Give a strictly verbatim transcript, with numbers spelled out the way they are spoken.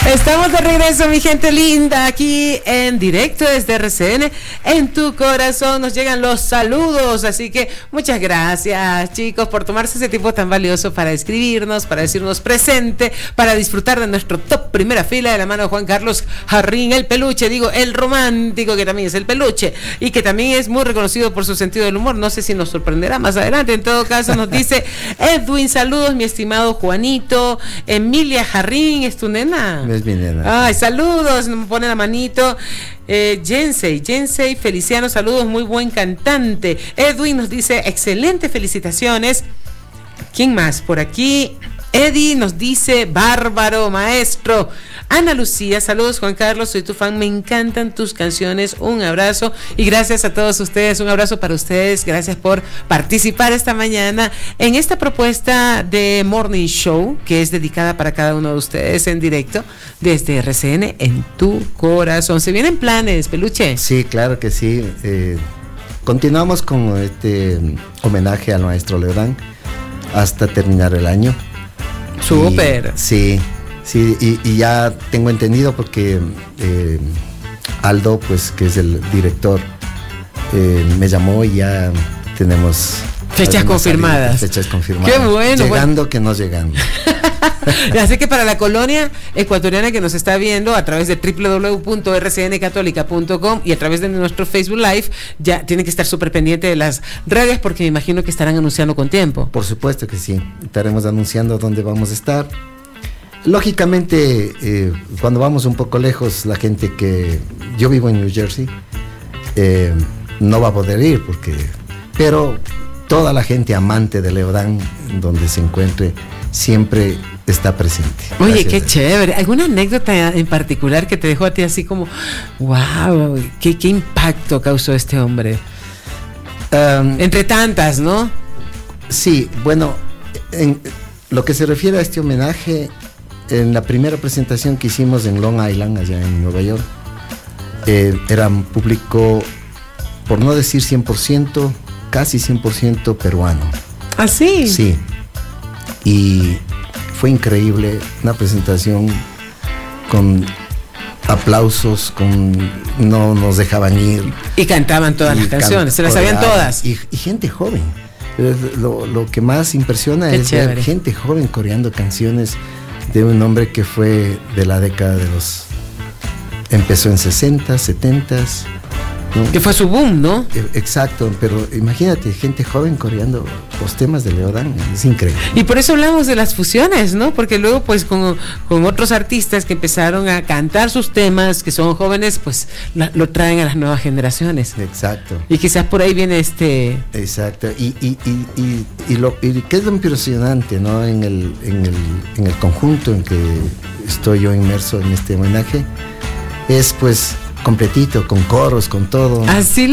Estamos de regreso, mi gente linda, aquí en directo desde R C N. En tu corazón nos llegan los saludos, así que muchas gracias, chicos, por tomarse ese tiempo tan valioso para escribirnos, para decirnos presente, para disfrutar de nuestro top primera fila de la mano de Juan Carlos Jarrín, el peluche, digo, el romántico, que también es el peluche y que también es muy reconocido por su sentido del humor. No sé si nos sorprenderá más adelante. En todo caso, nos dice Edwin, saludos, mi estimado Juanito. Emilia Jarrín, ¿es tu nena? Es mi nena. Ay, saludos, me pone la manito. Eh, Jensei, Jensei Feliciano, saludos, muy buen cantante. Edwin nos dice, excelente, felicitaciones. ¿Quién más? Por aquí, Eddie nos dice, bárbaro, maestro. Ana Lucía, saludos Juan Carlos, soy tu fan, me encantan tus canciones, un abrazo y gracias a todos ustedes, un abrazo para ustedes, gracias por participar esta mañana en esta propuesta de Morning Show que es dedicada para cada uno de ustedes en directo desde R C N en tu corazón. ¿Se vienen planes, peluche? Sí, claro que sí. Eh, continuamos con este homenaje al maestro Leodán hasta terminar el año. Súper. Y, sí. Sí, y, y ya tengo entendido porque eh, Aldo, pues que es el director, eh, me llamó y ya tenemos fechas confirmadas. Salidas, fechas confirmadas. Qué bueno. Llegando bueno. que no llegando. Así que para la colonia ecuatoriana que nos está viendo a través de doble u doble u doble u punto r c n católica punto com y a través de nuestro Facebook Live, ya tienen que estar súper pendiente de las redes porque me imagino que estarán anunciando con tiempo. Por supuesto que sí, estaremos anunciando dónde vamos a estar. Lógicamente, eh, cuando vamos un poco lejos, la gente que... Yo vivo en New Jersey, eh, no va a poder ir, porque... Pero toda la gente amante de Leodán, donde se encuentre, siempre está presente. Oye, gracias, qué chévere. ¿Alguna anécdota en particular que te dejó a ti así como, wow, qué, qué impacto causó este hombre? Um, Entre tantas, ¿no? Sí, bueno, en lo que se refiere a este homenaje... En la primera presentación que hicimos en Long Island, allá en Nueva York, eh, era un público, por no decir cien por ciento, casi cien por ciento peruano. ¿Ah, sí? Sí. Y fue increíble, una presentación con aplausos, con no nos dejaban ir. Y cantaban todas las canciones, se las sabían todas. Y, y gente joven. Lo, lo que más impresiona Qué es chévere. ver gente joven coreando canciones de un hombre que fue de la década de los... Empezó en sesenta, setenta, ¿no? Que fue su boom, ¿no? Exacto, pero imagínate, gente joven coreando los temas de Leodán, es increíble. Y por eso hablamos de las fusiones, ¿no? Porque luego, pues, con, con otros artistas que empezaron a cantar sus temas, que son jóvenes, pues, la, lo traen a las nuevas generaciones. Exacto. Y quizás por ahí viene este... Exacto, y, y, y, y, y, lo, y qué es lo impresionante, ¿no? En el, en, el, en el conjunto en que estoy yo inmerso en este homenaje, es, pues, completito, con coros, con todo. Así